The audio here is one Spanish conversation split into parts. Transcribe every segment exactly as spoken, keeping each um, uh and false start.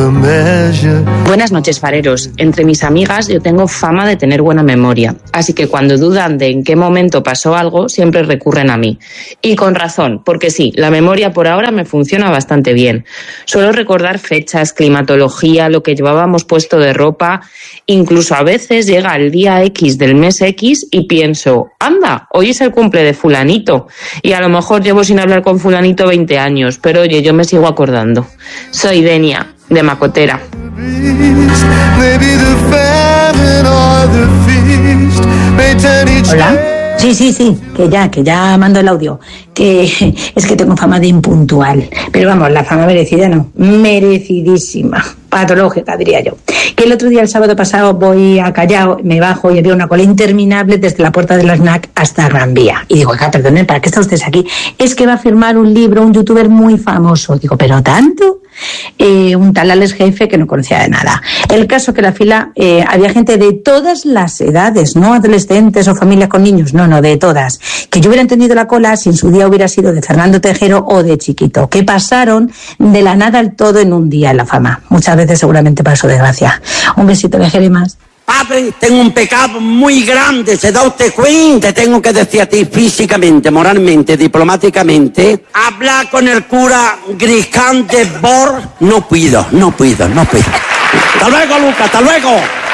Buenas noches, fareros. Entre mis amigas yo tengo fama de tener buena memoria, así que cuando dudan de en qué momento pasó algo, siempre recurren a mí. Y con razón, porque sí, la memoria por ahora me funciona bastante bien. Suelo recordar fechas, climatología, lo que llevábamos puesto de ropa, incluso a veces llega el día X del mes X y pienso, anda, hoy es el cumple de fulanito, y a lo mejor llevo sin hablar con fulanito veinte años, pero oye, yo me sigo acordando. Soy Denia, de Macotera. Hola. Sí, sí, sí, que ya, que ya mando el audio. Que es que tengo fama de impuntual. Pero vamos, la fama merecida no, merecidísima. Patológica, diría yo. Que el otro día, el sábado pasado, voy a Callao, me bajo y había una cola interminable desde la puerta del snack hasta Gran Vía. Y digo, oiga, perdone, ¿para qué está usted aquí? Es que va a firmar un libro, un youtuber muy famoso. Digo, ¿pero tanto? Eh, un tal Alex Jefe que no conocía de nada. El caso que la fila eh, había gente de todas las edades, no adolescentes o familias con niños, no, no, de todas. Que yo hubiera entendido la cola si en su día hubiera sido de Fernando Tejero o de Chiquito, que pasaron de la nada al todo en un día en la fama. Muchas veces seguramente para su desgracia. Un besito, de más. Padre, tengo un pecado muy grande, ¿se da usted cuenta? Tengo que decir a ti físicamente, moralmente, diplomáticamente. Habla con el cura Griscán de Bor. No puedo, no puedo, no puedo. Hasta luego, Lucas, hasta luego.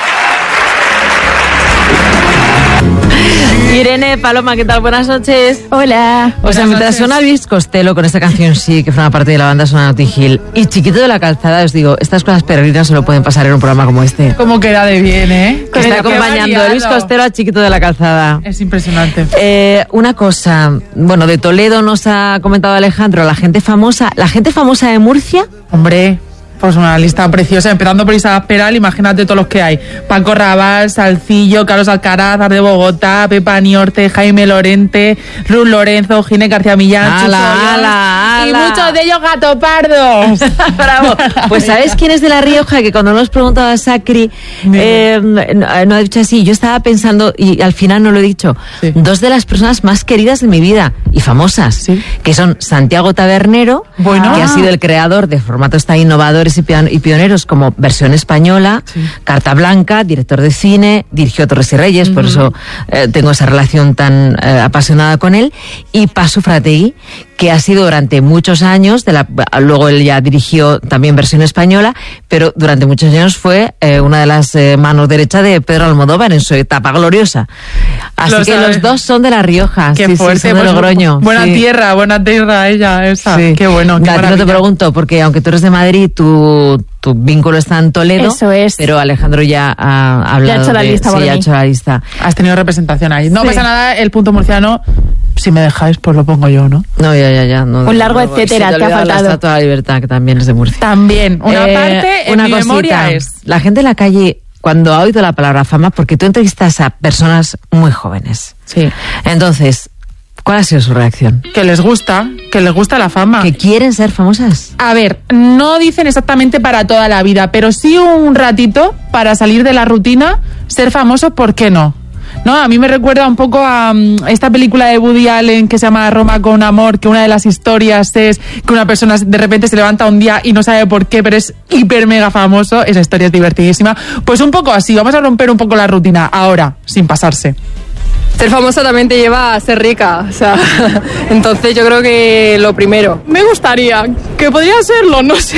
Irene, Paloma, ¿qué tal? Buenas noches. Hola. O sea, mientras suena Luis Costello con esta canción, sí, que forma parte de la banda sonora Notting Hill, y Chiquito de la Calzada, os digo, estas cosas peregrinas solo pueden pasar en un programa como este. Cómo queda de bien, ¿eh? Que está acompañando Luis Costello a Chiquito de la Calzada. Es impresionante. Eh, una cosa, bueno, de Toledo nos ha comentado Alejandro, la gente famosa, la gente famosa de Murcia. Hombre, pues una lista preciosa, empezando por Isabel Peral, imagínate todos los que hay. Paco Rabanne, Salcillo, Carlos Alcaraz, Ar de Bogotá, Pepa Niorte, Jaime Lorente, Ruth Lorenzo, Ginés García Millán, ala, ala, ala. Y muchos de ellos gatopardos. Bravo. Pues ¿sabes quién es de La Rioja? Que cuando nos preguntado a Sacri, eh, no, no ha dicho así. Yo estaba pensando, y al final no lo he dicho, sí. Dos de las personas más queridas de mi vida y famosas, ¿sí? Que son Santiago Tabernero, bueno. Que ha sido el creador de formatos tan innovadores y pioneros como Versión Española, sí. Carta Blanca, director de cine, dirigió Torres y Reyes, uh-huh. Por eso eh, tengo esa relación tan eh, apasionada con él, y Paso Frategui, que ha sido durante muchos años, de la, luego él ya dirigió también Versión Española, pero durante muchos años fue eh, una de las eh, manos derechas de Pedro Almodóvar en su etapa gloriosa. Así lo que sabe. Los dos son de La Rioja. Qué sí, fuerte, sí, son de pues, Logroño. Buena sí. tierra, buena tierra ella, esa. Sí. Qué bueno, qué maravilla. No te pregunto, porque aunque tú eres de Madrid, tu, tu vínculo está en Toledo. Eso es. Pero Alejandro ya ha hablado. Ya ha hecho la de, lista, sí, por ya mí. ha hecho la lista. Has tenido representación ahí. No sí. Pasa nada, el punto murciano, si me dejáis, pues lo pongo yo, ¿no? No, ya, ya, ya. No, un largo no, etcétera, te, te ha faltado. La Estatua de la Libertad, que también es de Murcia. También. Una eh, parte, en una mi cosita, memoria es... La gente en la calle, cuando ha oído la palabra fama, porque tú entrevistas a personas muy jóvenes. Sí. Entonces, ¿cuál ha sido su reacción? Que les gusta, que les gusta la fama. ¿Que quieren ser famosas? A ver, no dicen exactamente para toda la vida, pero sí un ratito para salir de la rutina, ser famoso, ¿por qué no? No, a mí me recuerda un poco a um, esta película de Woody Allen que se llama Roma con amor, que una de las historias es que una persona de repente se levanta un día y no sabe por qué, pero es hiper mega famoso. Esa historia es divertidísima. Pues un poco así, vamos a romper un poco la rutina ahora, sin pasarse. Ser famosa también te lleva a ser rica, o sea, entonces yo creo que lo primero. Me gustaría, que podría serlo, no sé.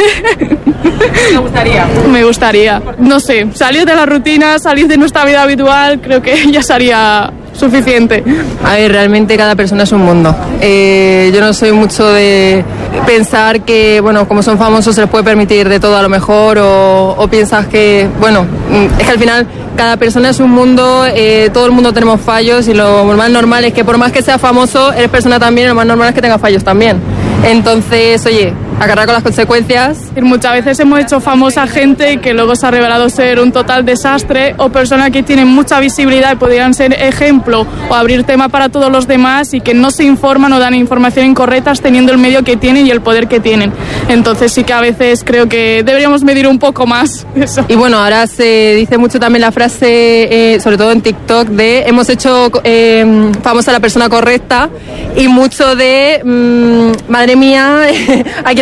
¿Me gustaría? Me gustaría, no sé, salir de la rutina, salir de nuestra vida habitual, creo que ya sería suficiente. A ver, realmente cada persona es un mundo. Eh, yo no soy mucho de pensar que, bueno, como son famosos se les puede permitir de todo a lo mejor, o, o piensas que, bueno, es que al final cada persona es un mundo, eh, todo el mundo tenemos fallos y lo más normal es que por más que seas famoso, eres persona también, lo más normal es que tengas fallos también. Entonces, oye, agarrar con las consecuencias. Muchas veces hemos hecho famosa gente que luego se ha revelado ser un total desastre, o personas que tienen mucha visibilidad y podrían ser ejemplo o abrir tema para todos los demás y que no se informan o dan información incorrectas teniendo el medio que tienen y el poder que tienen. Entonces sí que a veces creo que deberíamos medir un poco más eso. Y bueno, ahora se dice mucho también la frase, eh, sobre todo en TikTok, de hemos hecho eh, famosa a la persona correcta, y mucho de, mmm, madre mía, ¿a quién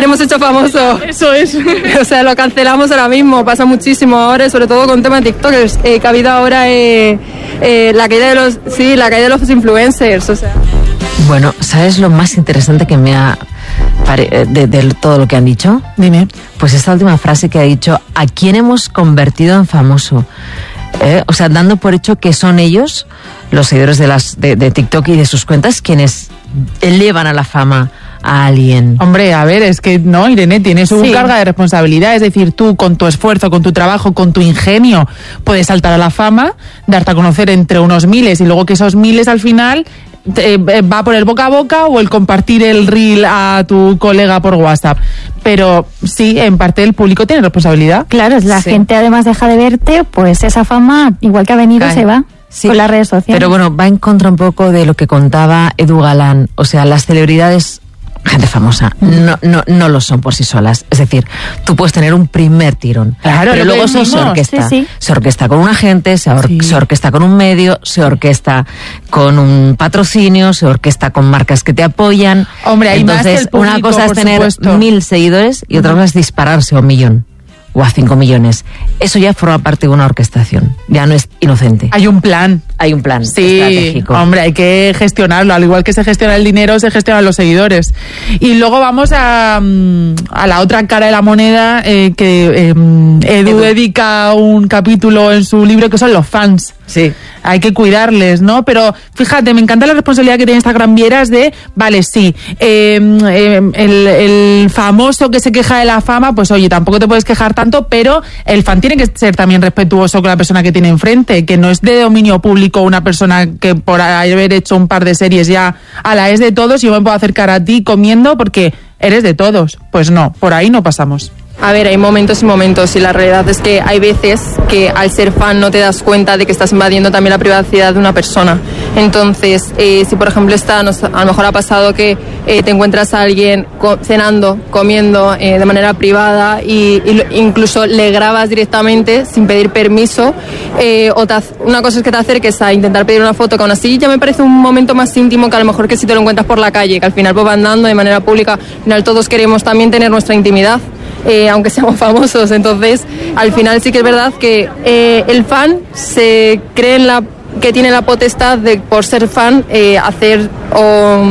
tenemos hecho famoso. Eso es. O sea, lo cancelamos ahora mismo, pasa muchísimo ahora, sobre todo con temas de TikTokers, eh, que ha habido ahora eh, eh, la caída de los, sí, la caída de los influencers, o sea. Bueno, ¿sabes lo más interesante que me ha pare- de, de todo lo que han dicho? Dime. Pues esta última frase que ha dicho, ¿a quién hemos convertido en famoso? Eh, o sea, dando por hecho que son ellos, los seguidores de, las, de, de TikTok y de sus cuentas, quienes elevan a la fama a alguien. Hombre, a ver, es que no, Irene, tienes una Sí. carga de responsabilidad, es decir, tú con tu esfuerzo, con tu trabajo, con tu ingenio, puedes saltar a la fama, darte a conocer entre unos miles y luego que esos miles al final te, eh, va por el boca a boca o el compartir el reel a tu colega por WhatsApp. Pero sí, en parte el público tiene responsabilidad. Claro, la Sí. gente además deja de verte, pues esa fama, igual que ha venido, Cae. se va Sí. con las redes sociales. Pero bueno, va en contra un poco de lo que contaba Edu Galán. O sea, las celebridades, gente famosa, no, no, no lo son por sí solas. Es decir, tú puedes tener un primer tirón, Claro, pero lo luego que eso se decimos. orquesta. Sí, sí. Se orquesta con un agente, se, or- Sí. se orquesta con un medio, se orquesta con un patrocinio, se orquesta con marcas que te apoyan. Hombre, hay más que Entonces, el una público, cosa es por tener supuesto. mil seguidores y otra cosa es dispararse a un millón o a cinco millones. Eso ya forma parte de una orquestación. Ya no es inocente. Hay un plan. Hay un plan Sí, estratégico. hombre, hay que gestionarlo. Al igual que se gestiona el dinero, se gestionan los seguidores. Y luego vamos a, mm, a la otra cara de la moneda, eh, que eh, Edu, Edu. dedica un capítulo en su libro, que son los fans. Sí. Hay que cuidarles, ¿no? Pero fíjate, me encanta la responsabilidad que tiene Instagram Vieras de, vale, sí, eh, eh, el, el famoso que se queja de la fama, pues oye, tampoco te puedes quejar tanto, pero el fan tiene que ser también respetuoso con la persona que tiene enfrente, que no es de dominio público una persona que por haber hecho un par de series ya, a la es de todos y yo me puedo acercar a ti comiendo porque eres de todos. Pues no, por ahí no pasamos. A ver, hay momentos y momentos y la realidad es que hay veces que al ser fan no te das cuenta de que estás invadiendo también la privacidad de una persona. Entonces, eh, si por ejemplo está, nos- a lo mejor ha pasado que eh, te encuentras a alguien co- cenando, comiendo eh, de manera privada y, y lo- incluso le grabas directamente sin pedir permiso, eh, o te hace- una cosa es que te acerques a intentar pedir una foto, que aún así ya me parece un momento más íntimo que a lo mejor que si te lo encuentras por la calle, que al final pues va andando de manera pública, al final todos queremos también tener nuestra intimidad. Eh, aunque seamos famosos, entonces al final sí que es verdad que eh, el fan se cree en la, que tiene la potestad de, por ser fan, eh, hacer o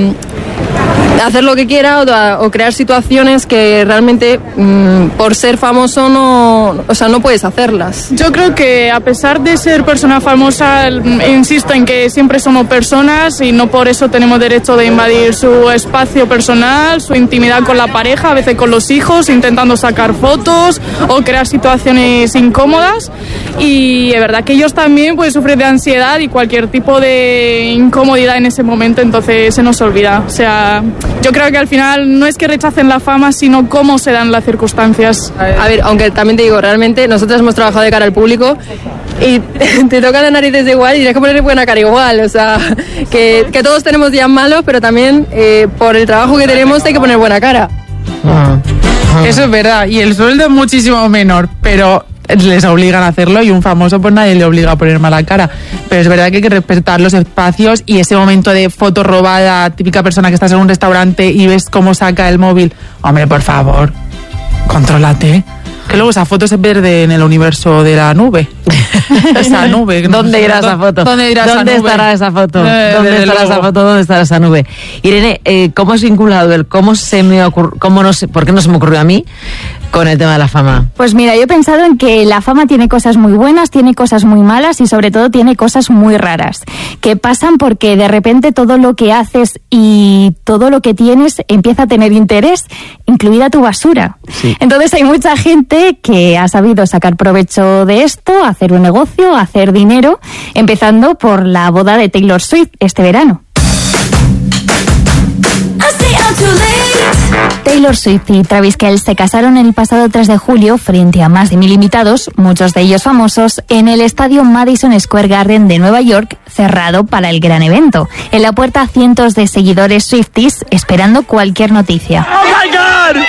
hacer lo que quiera o, o crear situaciones que realmente mmm, por ser famoso no, o sea, no puedes hacerlas. Yo creo que a pesar de ser persona famosa, insisto en que siempre somos personas y no por eso tenemos derecho de invadir su espacio personal, su intimidad con la pareja, a veces con los hijos, intentando sacar fotos o crear situaciones incómodas. Y es verdad que ellos también pues sufren de ansiedad y cualquier tipo de incomodidad en ese momento, entonces se nos olvida. O sea, yo creo que al final no es que rechacen la fama, sino cómo se dan las circunstancias. A ver, aunque también te digo, realmente nosotros hemos trabajado de cara al público y te tocan las narices igual y tienes que poner buena cara igual. O sea, que, que todos tenemos días malos, pero también eh, por el trabajo que tenemos hay que poner buena cara. Ah. Eso es verdad. Y el sueldo es muchísimo menor, pero les obligan a hacerlo y un famoso pues nadie le obliga a poner mala cara. Pero es verdad que hay que respetar los espacios y ese momento de foto robada, típica persona que estás en un restaurante y ves cómo saca el móvil. Hombre, por favor, contrólate. Que luego esa foto se pierde en el universo de la nube. Esa nube. que no ¿Dónde sé irá esa foto? ¿Dónde irá esa nube? estará esa foto? Eh, ¿Dónde desde estará luego. esa foto? ¿Dónde estará esa nube? Irene, eh, ¿cómo has vinculado el cómo se me ocurrió, cómo no se, por qué no se me ocurrió a mí con el tema de la fama? Pues mira, yo he pensado en que la fama tiene cosas muy buenas, tiene cosas muy malas y sobre todo tiene cosas muy raras, que pasan porque de repente todo lo que haces y todo lo que tienes empieza a tener interés, incluida tu basura. Sí. Entonces hay mucha gente que ha sabido sacar provecho de esto, hacer un negocio, hacer dinero, empezando por la boda de Taylor Swift este verano. Taylor Swift y Travis Kelce se casaron el pasado tres de julio frente a más de mil invitados, muchos de ellos famosos, en el estadio Madison Square Garden de Nueva York, cerrado para el gran evento. En la puerta cientos de seguidores Swifties esperando cualquier noticia. Oh my God!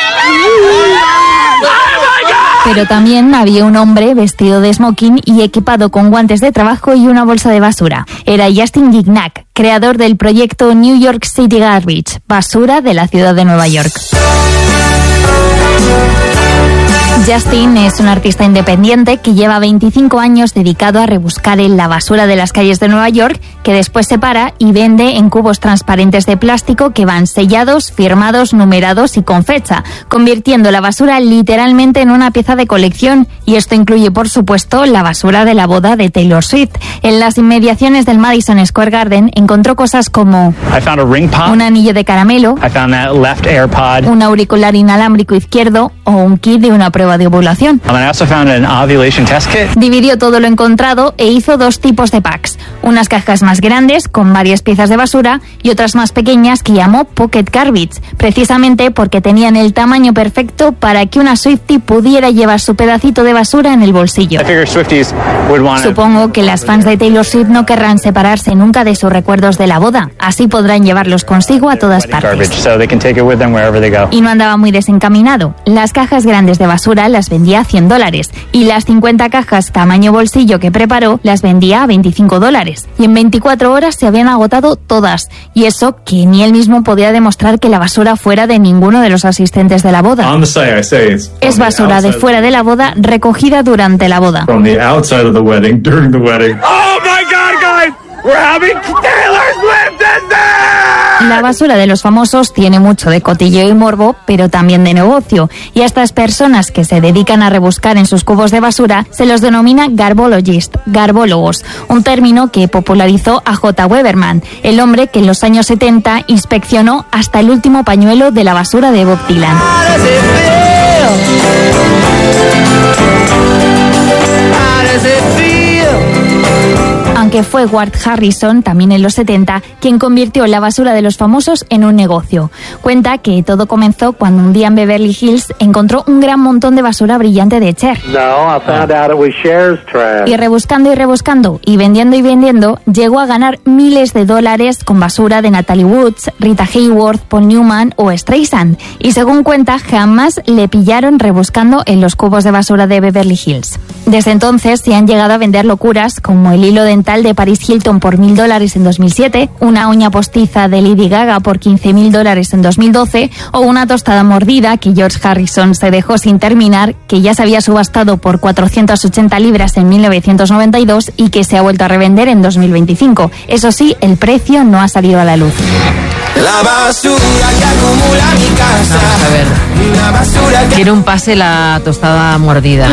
Pero también había un hombre vestido de smoking y equipado con guantes de trabajo y una bolsa de basura. Era Justin Gignac, creador del proyecto New York City Garbage, basura de la ciudad de Nueva York. Justin es un artista independiente que lleva veinticinco años dedicado a rebuscar en la basura de las calles de Nueva York, que después separa y vende en cubos transparentes de plástico que van sellados, firmados, numerados y con fecha, convirtiendo la basura literalmente en una pieza de colección. Y esto incluye, por supuesto, la basura de la boda de Taylor Swift. En las inmediaciones del Madison Square Garden encontró cosas como un anillo de caramelo, un auricular inalámbrico izquierdo o un kit de una prueba de ovulación. Dividió todo lo encontrado e hizo dos tipos de packs, unas cajas más grandes con varias piezas de basura y otras más pequeñas que llamó Pocket Garbage, precisamente porque tenían el tamaño perfecto para que una Swiftie pudiera llevar su pedacito de basura en el bolsillo. Supongo que las fans de Taylor Swift no querrán separarse nunca de sus recuerdos de la boda, así podrán llevarlos consigo a todas partes. Y no andaba muy desencaminado. Las cajas grandes de basura las vendía a cien dólares y las cincuenta cajas tamaño bolsillo que preparó las vendía a veinticinco dólares. Y en veinticuatro horas se habían agotado todas. Y eso que ni él mismo podía demostrar que la basura fuera de ninguno de los asistentes de la boda. Es basura de fuera de la boda recogida durante la boda. Oh my God, guys! We're having Taylor Swift in there! La basura de los famosos tiene mucho de cotilleo y morbo, pero también de negocio. Y a estas personas que se dedican a rebuscar en sus cubos de basura se los denomina garbologist, garbólogos, un término que popularizó a J. Weberman, el hombre que en los años setenta inspeccionó hasta el último pañuelo de la basura de Bob Dylan. Aunque fue Ward Harrison, también en los setenta, quien convirtió la basura de los famosos en un negocio. Cuenta que todo comenzó cuando un día en Beverly Hills encontró un gran montón de basura brillante de Cher. No, I found out it was Cher's trash. Y rebuscando y rebuscando, y vendiendo y vendiendo, llegó a ganar miles de dólares con basura de Natalie Woods, Rita Hayworth, Paul Newman o Streisand. Y según cuenta, jamás le pillaron rebuscando en los cubos de basura de Beverly Hills. Desde entonces se han llegado a vender locuras como el hilo dental de Paris Hilton por mil dólares en dos mil siete, una uña postiza de Lady Gaga por quince mil dólares en dos mil doce o una tostada mordida que George Harrison se dejó sin terminar, que ya se había subastado por cuatrocientas ochenta libras en mil novecientos noventa y dos y que se ha vuelto a revender en dos mil veinticinco. Eso sí, el precio no ha salido a la luz. La basura que acumula mi casa. Vamos a ver. La basura que... Quiero un pase la tostada mordida.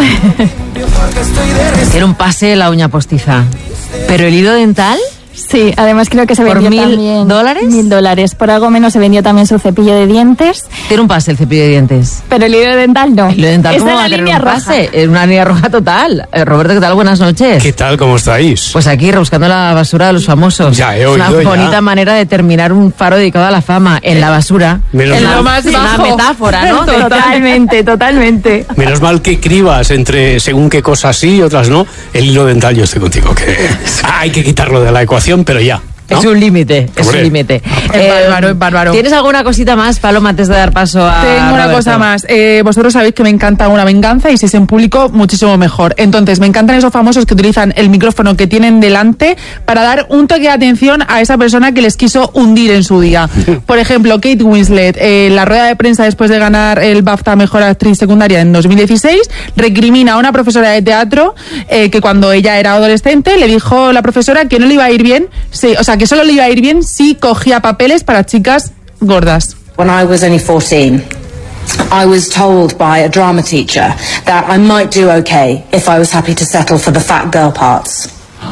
Quiero un pase la uña postiza. ¿Pero el hilo dental? Sí, además creo que se vendió ¿Por mil también... dólares? Mil dólares. Por algo menos se vendió también su cepillo de dientes. Tiene un pase el cepillo de dientes. Pero el hilo dental no. El hilo dental, es ¿cómo de va la a tener línea un roja. pase? Es una línea roja total. Eh, Roberto, ¿qué tal? Buenas noches. ¿Qué tal? ¿Cómo estáis? Pues aquí, rebuscando la basura de los famosos. Ya he Es una oído, bonita ya. manera de terminar un faro dedicado a la fama en la basura. Menos en mal. lo más una bajo. metáfora, ¿no? Totalmente, totalmente. Menos mal que cribas entre según qué cosas sí y otras no. El hilo dental, yo estoy contigo, que hay que quitarlo de la ecuación, pero ya. ¿no? Es un límite, es Hombre. un límite. Es bárbaro, es bárbaro. ¿Tienes alguna cosita más, Paloma, antes de dar paso a Tengo una Roberto? cosa más. Eh, vosotros sabéis que me encanta una venganza y si es en público, muchísimo mejor. Entonces, me encantan esos famosos que utilizan el micrófono que tienen delante para dar un toque de atención a esa persona que les quiso hundir en su día. Por ejemplo, Kate Winslet, eh, en la rueda de prensa después de ganar el BAFTA Mejor Actriz Secundaria en dos mil dieciséis, recrimina a una profesora de teatro eh, que cuando ella era adolescente le dijo la profesora que no le iba a ir bien, sí, o sea, que solo le iba a ir bien si cogía papeles para chicas gordas. When I was only fourteen, I was told by a drama teacher that I might do okay if I was happy to settle for the fat girl parts.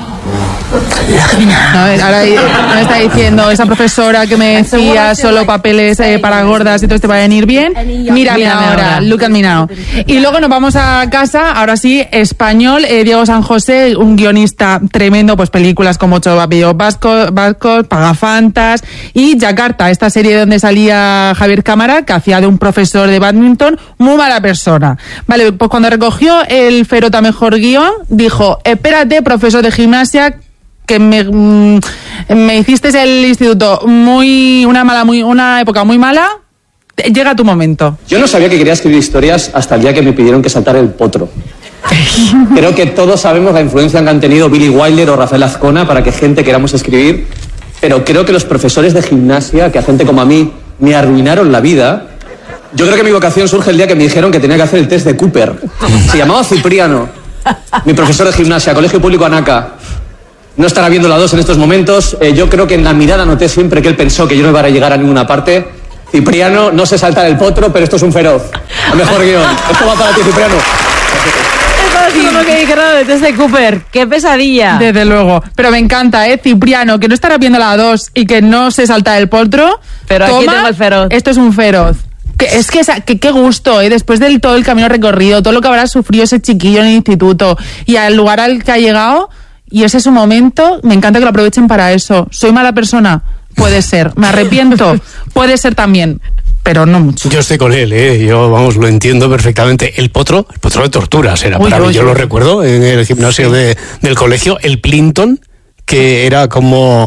No, ahora me está diciendo esa profesora que me decía solo papeles eh, para gordas y todo esto va a venir bien. Mírame, Mírame ahora, ahora. look at me now. Y luego nos vamos a casa, ahora sí, español, eh, Diego San José, un guionista tremendo, pues películas como Ocho apellidos vascos, vascos, Pagafantas y Yakarta, esta serie donde salía Javier Cámara, que hacía de un profesor de badminton, muy mala persona. Vale, pues cuando recogió el Ferota Mejor Guión, dijo, espérate, profesor de gimnasia, que me, mm, me hiciste el instituto muy, una mala, muy, una época muy mala, llega tu momento. Yo no sabía que quería escribir historias hasta el día que me pidieron que saltara el potro. Creo que todos sabemos la influencia que han tenido Billy Wilder o Rafael Azcona para que gente queramos escribir, pero creo que los profesores de gimnasia, que a gente como a mí me arruinaron la vida, Yo creo que mi vocación surge el día que me dijeron que tenía que hacer el test de Cooper. Se llamaba Cipriano, mi profesor de gimnasia, Colegio Público Anaca. No estará viendo la dos en estos momentos. Eh, yo creo que en la mirada noté siempre que él pensó que yo no iba a llegar a ninguna parte. Cipriano, no sé saltar el potro, pero esto es un feroz. El mejor guión. Esto va para ti, Cipriano. Es como que dijeron desde Cooper. ¡Qué pesadilla! Desde luego. Pero me encanta, ¿eh? Cipriano, que no estará viendo la dos y que no se salta el potro. Pero aquí Toma, tengo el feroz. Esto es un feroz. Que, es que, esa, que qué gusto, ¿eh? Después del todo el camino recorrido, todo lo que habrá sufrido ese chiquillo en el instituto y al lugar al que ha llegado, y ese es su momento, me encanta que lo aprovechen para eso. ¿Soy mala persona? Puede ser. ¿Me arrepiento? Puede ser también. Pero no mucho. Yo estoy con él, ¿eh? Yo, vamos, lo entiendo perfectamente. El potro, el potro de torturas era Uy, para uy, mí. Yo uy. lo recuerdo en el gimnasio Sí. de, del colegio. El Plinton, que era como